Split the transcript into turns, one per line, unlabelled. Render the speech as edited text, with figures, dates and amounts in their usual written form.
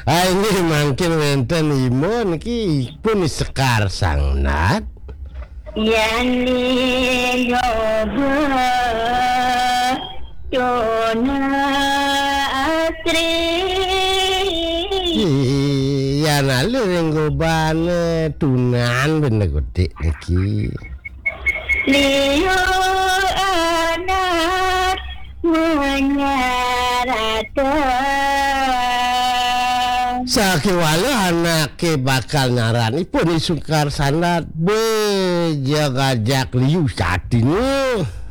Ini mungkin wonten imun iki pun Sekar Sangnat.
Yani yoba Yona Asri
Iya lalu ringgobane tunan bener gede iki.
Liyo anak menyarata
Sakiwala anake bakal nyarani pun Sekar Sangnat bejagajak liu sadine.